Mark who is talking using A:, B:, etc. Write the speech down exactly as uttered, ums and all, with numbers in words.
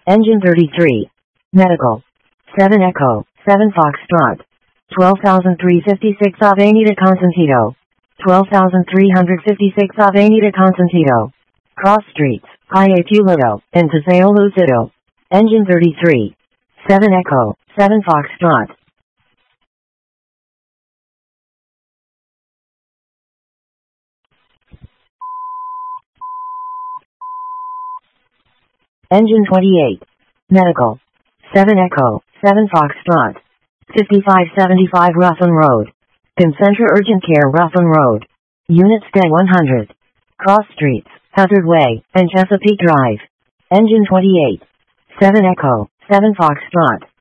A: Engine thirty-three. Medical. seven Echo, seven Foxtrot. twelve thousand three hundred fifty-six Avenida Consentito. twelve thousand three hundred fifty-six Avenida Consentito. Cross Streets, Calle Pulido, and Paseo Lucido. Engine thirty-three. seven Echo, seven Foxtrot. Engine twenty-eight. Medical. seven Echo, seven Foxtrot. fifty-five seventy-five Ruffin Road. Concentra Urgent Care Ruffin Road. Units Day one hundred. Cross Streets, Hazard Way, and Chesapeake Drive. Engine twenty-eight. seven Echo, seven Foxtrot.